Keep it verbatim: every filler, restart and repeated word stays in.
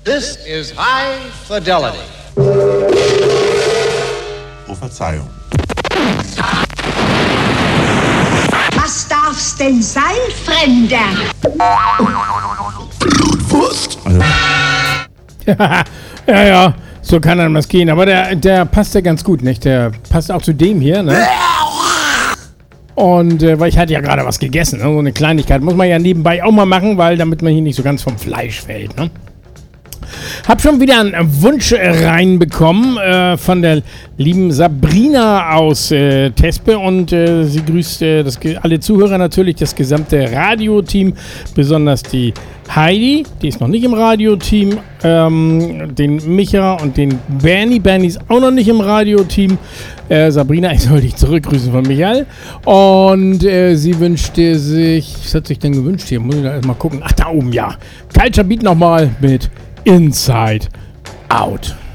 This is High Fidelity. Oh, Verzeihung. Was darf's denn sein, Fremder? Blutwurst. Ja, ja, so kann dann was gehen. Aber der, der passt ja ganz gut, nicht? Der passt auch zu dem hier, ne? Und äh, weil ich hatte ja gerade was gegessen, ne? So eine Kleinigkeit muss man ja nebenbei auch mal machen, weil damit man hier nicht so ganz vom Fleisch fällt, ne? Hab schon wieder einen Wunsch reinbekommen äh, von der lieben Sabrina aus äh, Tespe und äh, sie grüßt äh, das, alle Zuhörer natürlich, das gesamte Radioteam, besonders die Heidi, die ist noch nicht im Radioteam, ähm, den Micha und den Bernie. Bernie ist auch noch nicht im Radioteam. Äh, Sabrina, ich soll dich zurückgrüßen von Michael. Und äh, sie wünschte sich, was hat sich denn gewünscht hier? Muss ich da erstmal gucken. Ach, da oben, ja. Culture Beat nochmal mit Inside Out.